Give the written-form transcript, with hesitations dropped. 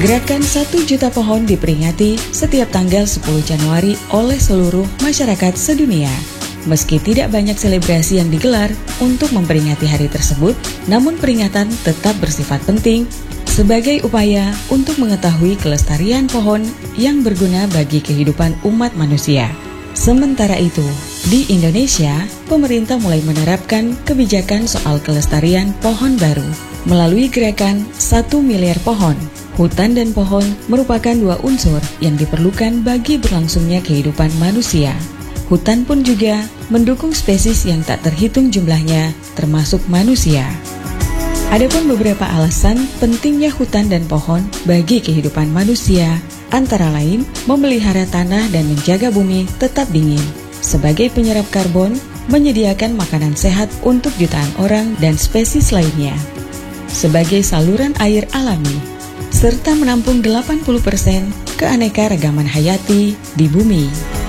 Gerakan 1 juta pohon diperingati setiap tanggal 10 Januari oleh seluruh masyarakat sedunia. Meski tidak banyak selebrasi yang digelar untuk memperingati hari tersebut, namun peringatan tetap bersifat penting sebagai upaya untuk mengetahui kelestarian pohon yang berguna bagi kehidupan umat manusia. Sementara itu, di Indonesia, pemerintah mulai menerapkan kebijakan soal kelestarian pohon baru melalui gerakan 1 miliar pohon. Hutan dan pohon merupakan dua unsur yang diperlukan bagi berlangsungnya kehidupan manusia. Hutan pun juga mendukung spesies yang tak terhitung jumlahnya, termasuk manusia. Adapun beberapa alasan pentingnya hutan dan pohon bagi kehidupan manusia, antara lain memelihara tanah dan menjaga bumi tetap dingin, sebagai penyerap karbon, menyediakan makanan sehat untuk jutaan orang dan spesies lainnya, sebagai saluran air alami, serta menampung 80% keanekaragaman hayati di bumi.